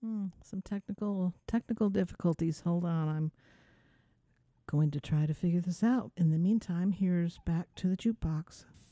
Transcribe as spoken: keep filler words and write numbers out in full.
Hmm, some technical technical difficulties. Hold on, I'm going to try to figure this out. In the meantime, here's Back to the Jukebox.